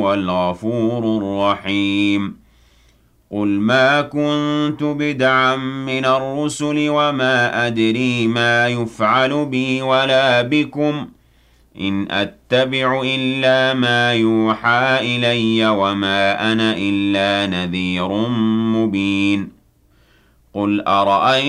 هو الغفور الرحيم قل ما كنت بدعا من الرسل وما أدري ما يفعل بي ولا بكم إن أتبع إلا ما يوحى إلي وما أنا إلا نذير مبين قل أرأيت